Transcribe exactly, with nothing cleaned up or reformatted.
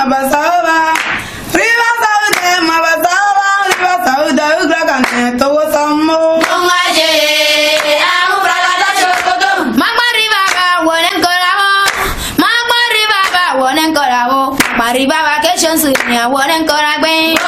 mabasaba. Riva saude mabasaba. Riva saude ugragane to samo. Mongaje amu bragada chokoto. Magma riva ba wonen koravo. Magma riva ba wonen koravo. Mariba vacation sunya wonen koragbe.